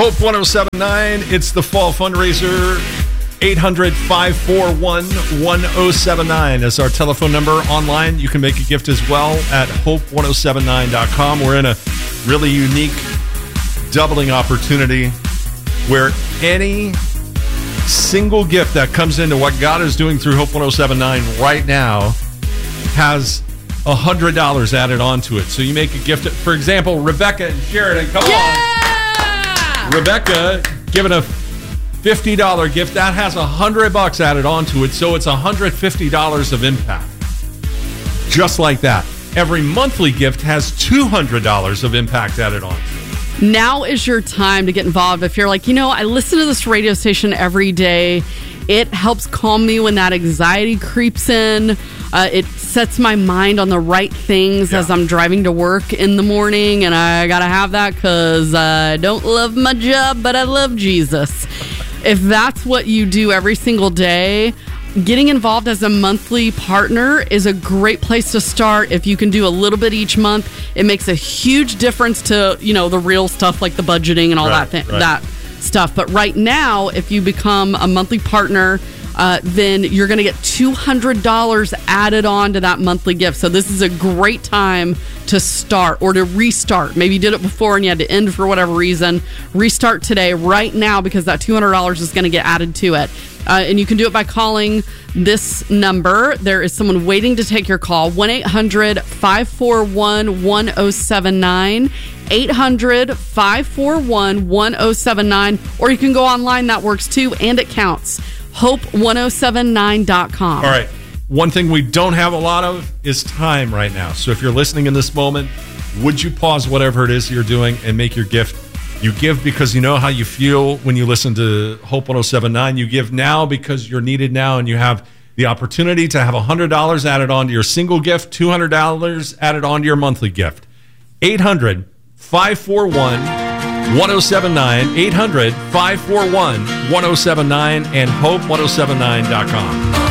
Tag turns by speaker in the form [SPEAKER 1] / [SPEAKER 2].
[SPEAKER 1] Hope 1079, it's the fall fundraiser. 800-541-1079 is our telephone number. Online, you can make a gift as well at hope1079.com. We're in a really unique doubling opportunity where any single gift that comes into what God is doing through Hope 1079 right now has $100 added onto it. So you make a gift. For example, Rebecca and Sheridan, come on. Rebecca giving a $50 gift. That has $100 added onto it. So it's $150 of impact. Just like that. Every monthly gift has $200 of impact added onto it.
[SPEAKER 2] Now is your time to get involved. If you're like, I listen to this radio station every day. It helps calm me when that anxiety creeps in. It sets my mind on the right things as I'm driving to work in the morning. And I got to have that because I don't love my job, but I love Jesus. If that's what you do every single day, getting involved as a monthly partner is a great place to start. If you can do a little bit each month, it makes a huge difference to, the real stuff like the budgeting and all that stuff. But right now, if you become a monthly partner, then you're going to get $200 added on to that monthly gift. So this is a great time to start or to restart. Maybe you did it before and you had to end for whatever reason. Restart today, right now, because that $200 is going to get added to it. And you can do it by calling this number. There is someone waiting to take your call. 1-800-541-1079. 800-541-1079. Or you can go online. That works too, and it counts. Hope1079.com.
[SPEAKER 1] All right. One thing we don't have a lot of is time right now. So if you're listening in this moment, would you pause whatever it is you're doing and make your gift? You give because you know how you feel when you listen to Hope 1079. You give now because you're needed now, and you have the opportunity to have $100 added on to your single gift, $200 added on to your monthly gift. 800-541-1079, 800-541-1079, and hope1079.com.